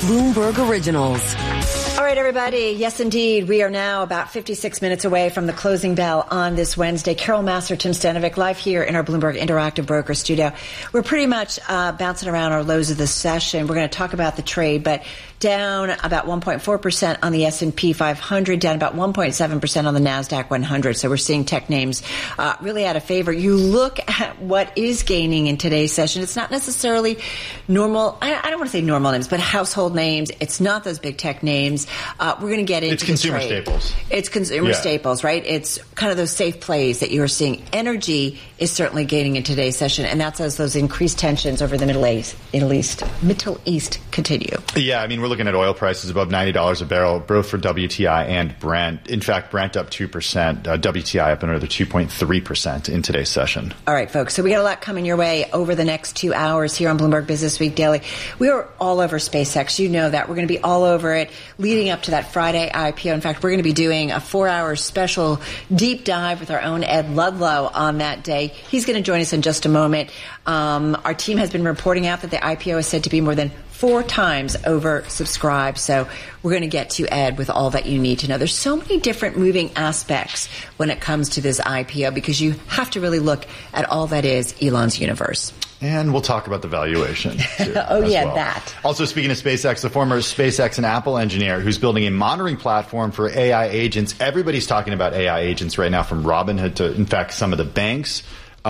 Bloomberg Originals. All right, everybody. Yes, indeed. We are now about 56 minutes away from the closing bell on this Wednesday. Carol Massar, Tim Stanovic, live here in our Bloomberg Interactive Broker Studio. We're pretty much bouncing around our lows of the session. We're going to talk about the trade, but down about 1.4% on the S&P 500, down about 1.7% on the NASDAQ 100. So we're seeing tech names really out of favor. You look at what is gaining in today's session. It's not necessarily normal. I don't want to say normal names, but household names. It's not those big tech names. We're going to get into It's consumer staples. It's consumer staples, right? It's kind of those safe plays that you're seeing. Energy is certainly gaining in today's session, and that's as those increased tensions over the Middle East continue. Yeah, I mean, we're looking at oil prices above $90 a barrel, both for WTI and Brent. In fact, Brent up 2%, WTI up another 2.3% in today's session. All right, folks. So we got a lot coming your way over the next 2 hours here on Bloomberg Business Week Daily. We are all over SpaceX. You know that. We're going to be all over it leading up to that Friday IPO. In fact, we're going to be doing a 4-hour special deep dive with our own Ed Ludlow on that day. He's going to join us in just a moment. Our team has been reporting out that the IPO is said to be more than 4 times oversubscribed. So we're going to get to Ed with all that you need to know. There's so many different moving aspects when it comes to this IPO because you have to really look at all that is Elon's universe. And we'll talk about the valuation, too, that. Also, speaking of SpaceX, the former SpaceX and Apple engineer who's building a monitoring platform for AI agents. Everybody's talking about AI agents right now, from Robinhood to, in fact, some of the banks.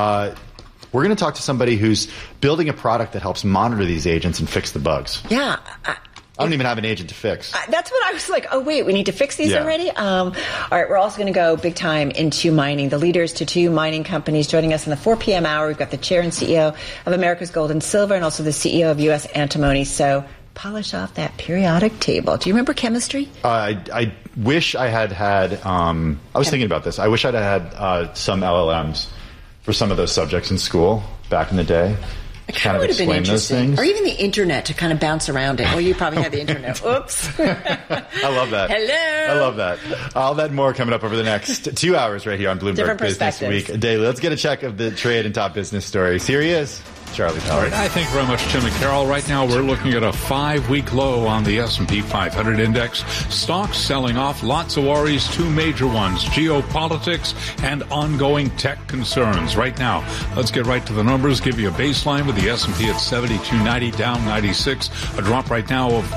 We're going to talk to somebody who's building a product that helps monitor these agents and fix the bugs. Yeah. I don't even have an agent to fix. That's what I was like, oh, wait, we need to fix these already? All right, we're also going to go big time into mining. The leaders to 2 mining companies joining us in the 4 p.m. hour. We've got the chair and CEO of America's Gold and Silver and also the CEO of U.S. Antimony. So polish off that periodic table. Do you remember chemistry? I wish I had I was thinking about this. I wish I'd had some LLMs for some of those subjects in school back in the day. It kind of would have been interesting. Or even the internet to kind of bounce around it. Well, you probably had the internet. Oops. I love that. Hello. I love that. All that and more coming up over the next 2 hours right here on Bloomberg Business Week Daily. Let's get a check of the trade and top business stories. Here he is, Charlie Powell. All right, thank you very much, Tim and Carol. Right now, we're looking at a 5-week low on the S&P 500 index. Stocks selling off. Lots of worries. 2 major ones, geopolitics and ongoing tech concerns. Right now, let's get right to the numbers. Give you a baseline with the S&P at 72.90, down 96. A drop right now of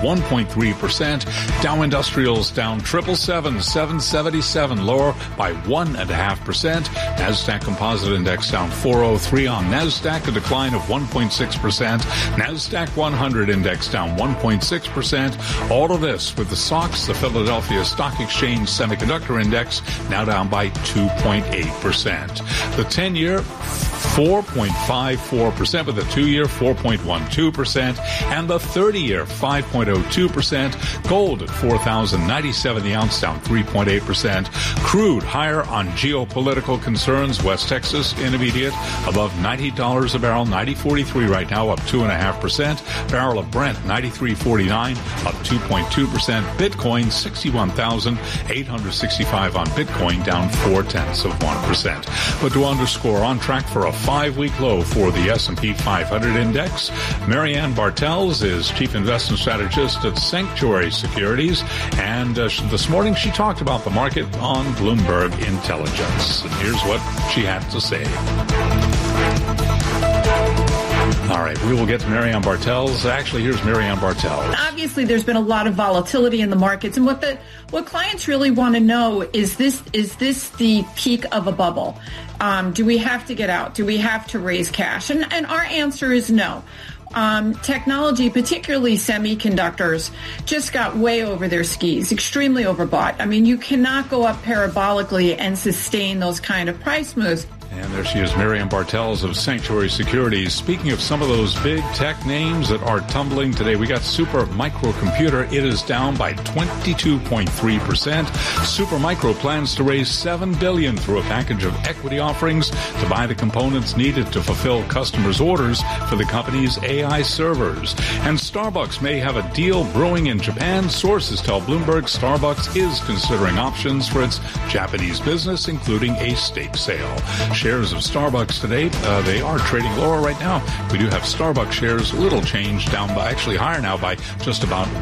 1.3%. Dow Industrials down 777, lower by 1.5%. NASDAQ Composite Index down 403 on NASDAQ, a decline of 1.6%. NASDAQ 100 Index down 1.6%. All of this with the SOX, the Philadelphia Stock Exchange Semiconductor Index, now down by 2.8%. The 10-year, 4.54%, with the 2-year, 4.12%, and the 30-year, 5.02%. Gold at $4,097 the ounce, down 3.8%. Crude higher on geopolitical concerns. West Texas Intermediate above $90 a barrel, 90.43 right now, up 2.5%. Barrel of Brent, 93.49, up 2.2%. Bitcoin, 61,865 on Bitcoin, down 0.4%. But to underscore, on track for a 5-week low for the S&P 500 index. Marianne Bartels is Chief Investment Strategist at Sanctuary Securities, and this morning she talked about the market on Bloomberg Intelligence. And here's what she had to say. All right, we will get to Marianne Bartels. Actually, here's Marianne Bartels. Obviously, there's been a lot of volatility in the markets, and what clients really want to know is this the peak of a bubble? Do we have to get out? Do we have to raise cash? And our answer is no. Technology, particularly semiconductors, just got way over their skis, extremely overbought. I mean, you cannot go up parabolically and sustain those kind of price moves. And there she is, Marianne Bartels of Sanctuary Securities. Speaking of some of those big tech names that are tumbling today, we got Super Microcomputer. It is down by 22.3%. Super Micro plans to raise $7 billion through a package of equity offerings to buy the components needed to fulfill customers' orders for the company's AI servers. And Starbucks may have a deal brewing in Japan. Sources tell Bloomberg Starbucks is considering options for its Japanese business, including a stake sale. Shares of Starbucks today, they are trading lower right now. We do have Starbucks shares, a little change down by, actually higher now by just about